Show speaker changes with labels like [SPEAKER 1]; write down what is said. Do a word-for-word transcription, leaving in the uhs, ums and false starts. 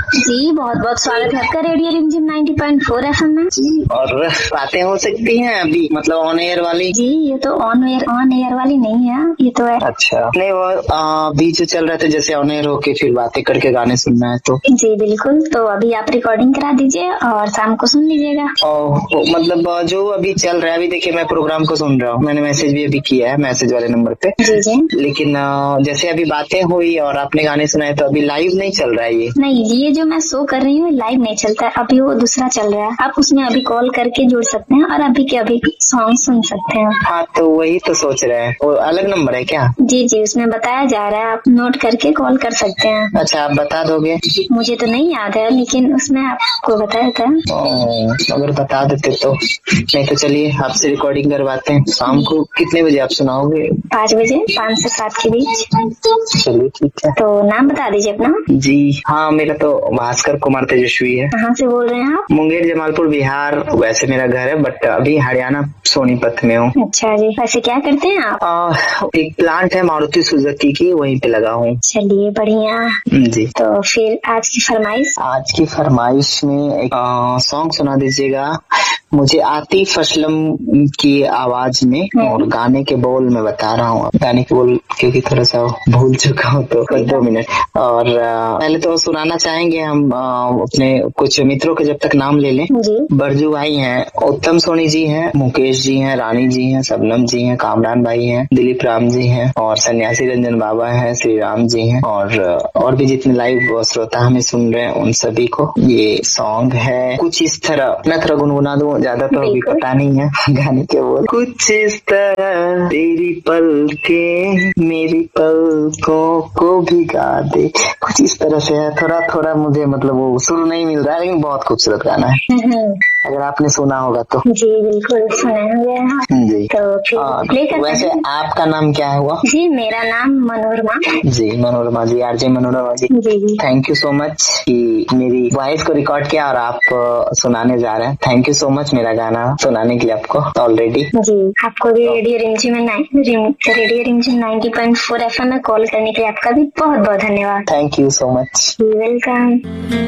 [SPEAKER 1] जी बहुत बहुत स्वागत है आपका रेडियो रिमझिम नाइंटी पॉइंट फोर एफएम में।
[SPEAKER 2] जी और बातें हो सकती हैं अभी, मतलब ऑन एयर वाली?
[SPEAKER 1] जी ये तो ऑन एयर ऑन एयर वाली नहीं है, ये तो है।
[SPEAKER 2] अच्छा नहीं, वो अभी जो चल रहा था जैसे ऑन एयर होके फिर बातें करके गाने सुनना है तो।
[SPEAKER 1] जी बिल्कुल, तो अभी आप रिकॉर्डिंग करा दीजिए और शाम को सुन लीजिएगा।
[SPEAKER 2] मतलब जो अभी चल रहा है, अभी देखिए मैं प्रोग्राम को सुन रहा हूँ, मैंने मैसेज भी अभी किया है मैसेज वाले नंबर पे।
[SPEAKER 1] जी जी।
[SPEAKER 2] लेकिन जैसे अभी बातें हुई और आपने गाने सुनाए तो अभी लाइव नहीं चल रहा है ये?
[SPEAKER 1] नहीं, ये जो मैं शो कर रही हूँ लाइव नहीं चलता है, अभी वो दूसरा चल रहा है। आप उसमें अभी कॉल करके जुड़ सकते हैं और अभी के अभी सॉन्ग सुन सकते हैं।
[SPEAKER 2] हाँ तो वही तो सोच रहे हैं, वो अलग नंबर है क्या?
[SPEAKER 1] जी जी, उसमें बताया जा रहा है, आप नोट करके कॉल कर सकते हैं।
[SPEAKER 2] अच्छा आप बता दोगे?
[SPEAKER 1] मुझे तो नहीं याद है, लेकिन उसमें आपको बताया था।
[SPEAKER 2] अगर बता देते तो। नहीं तो चलिए आपसे रिकॉर्डिंग करवाते हैं। शाम को कितने बजे आप सुनाओगे?
[SPEAKER 1] पाँच बजे, पाँच से सात के बीच।
[SPEAKER 2] चलिए ठीक है।
[SPEAKER 1] तो नाम बता दीजिए अपना।
[SPEAKER 2] जी हाँ, मेरा तो भास्कर कुमार तेजस्वी है।
[SPEAKER 1] कहाँ से बोल रहे हैं आप?
[SPEAKER 2] मुंगेर जमालपुर बिहार वैसे मेरा घर है, बट अभी हरियाणा सोनीपत में हूँ।
[SPEAKER 1] अच्छा जी, वैसे क्या करते हैं आप?
[SPEAKER 2] आ, एक प्लांट है मारुति सुजुकी की, वहीं पे लगा हूँ।
[SPEAKER 1] चलिए बढ़िया जी। तो फिर आज की फरमाइश? आज
[SPEAKER 2] की फरमाइश में एक सॉन्ग सुना दीजिएगा मुझे आतिफ असलम की आवाज में, और गाने के बोल मैं बता रहा हूँ, गाने के बोल क्योंकि थोड़ा सा भूल चुका हूँ तो दो मिनट। और आ, पहले तो सुनाना चाहेंगे हम आ, अपने कुछ मित्रों के जब तक नाम ले लें। बरजू भाई हैं, उत्तम सोनी जी हैं, मुकेश जी हैं, रानी जी हैं, सबनम जी हैं, कामरान भाई हैं, दिलीप राम जी हैं, और सन्यासी रंजन बाबा हैं, श्री राम जी हैं, और और भी जितने लाइव श्रोता हमें सुन रहे हैं उन सभी को ये सॉन्ग है कुछ इस तरह। मैं थोड़ा गुनगुना दूं, ज्यादा तो अभी पता नहीं है गाने के बोल। कुछ इस तरह तेरी पलकें मेरी पलकों को भिगा दे, कुछ इस तरह से है। थोड़ा थोड़ा मुझे मतलब वो सुर नहीं मिल रहा है, लेकिन बहुत खूबसूरत गाना है, अगर आपने सुना होगा तो।
[SPEAKER 1] जी बिल्कुल सुना है
[SPEAKER 2] जी।
[SPEAKER 1] तो प्ले करते
[SPEAKER 2] वैसे हैं। आपका नाम क्या हुआ?
[SPEAKER 1] जी मेरा नाम मनोरमा।
[SPEAKER 2] जी मनोरमा जी, RJ Manorama ji.
[SPEAKER 1] Ji ji
[SPEAKER 2] thank you so much कि मेरी वॉइस को रिकॉर्ड किया और आप सुनाने जा रहे हैं। थैंक यू सो मच मेरा गाना सुनाने के लिए आपको ऑलरेडी।
[SPEAKER 1] जी आपको भी रेडियो रिमझिम में रेडियो रिमझिम नाइंटी पॉइंट फोर एफएम में कॉल करने के लिए आपका भी बहुत बहुत धन्यवाद।
[SPEAKER 2] Thank you so much.
[SPEAKER 1] Welcome.